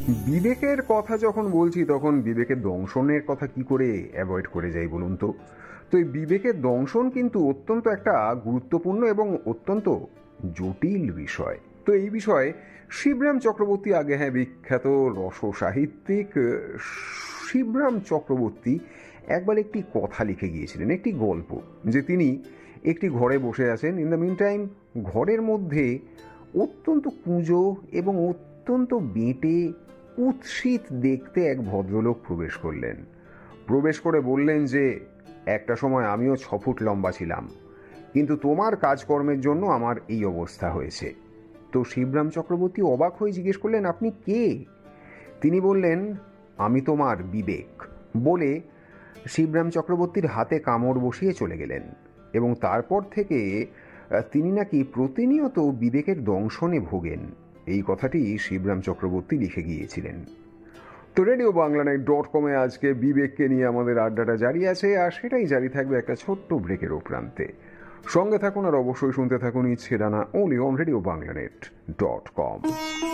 বিবেকের কথা যখন বলছি তখন বিবেকের দংশনের কথা কি করে অ্যাভয়েড করে যাই বলুন তো। তো এই বিবেকের দংশন কিন্তু অত্যন্ত একটা গুরুত্বপূর্ণ এবং অত্যন্ত জটিল বিষয়। তো এই বিষয়ে শিবরাম চক্রবর্তী, আগে হ্যাঁ বিখ্যাত রস সাহিত্যিক শিবরাম চক্রবর্তী একবার একটি কথা লিখে গিয়েছিলেন, একটি গল্প, যে তিনি একটি ঘরে বসে আছেন। ইন দ্য মিন টাইম ঘরের মধ্যে অত্যন্ত কুঁজো এবং অত্যন্ত বেঁটে কুৎসিত দেখতে এক ভদ্রলোক প্রবেশ করলেন। প্রবেশ করে বললেন যে, একটা সময় আমিও 6 ফুট লম্বা ছিলাম, কিন্তু তোমার কাজকর্মের জন্য আমার এই অবস্থা হয়েছে। তো শিবরাম চক্রবর্তী অবাক হয়ে জিজ্ঞেস করলেন, আপনি কে? তিনি বললেন, আমি তোমার বিবেক। বলে শিবরাম চক্রবর্তীর হাতে কামড় বসিয়ে চলে গেলেন। এবং তারপর থেকে তিনি নাকি প্রতিনিয়ত বিবেকের দংশনে ভোগেন, এই কথাটি শিবরাম চক্রবর্তী লিখে গিয়েছিলেন। তো রেডিও বাংলানিউজ.com আজকে বিবেককে নিয়ে আমাদের আড্ডাটা জারি আছে, আর সেটাই জারি থাকবে একটা ছোট্ট ব্রেকের প্রান্তে। সঙ্গে থাকুন আর অবশ্যই শুনতে থাকুন ইচ্ছে ডানা, ওনলি অন রেডিও বাংলানিউজ.com।